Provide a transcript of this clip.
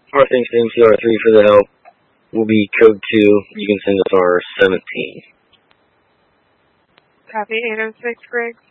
Our thanks to MCR3 for the help. Will be code 2. You can send us our 17. Copy 806, Griggs.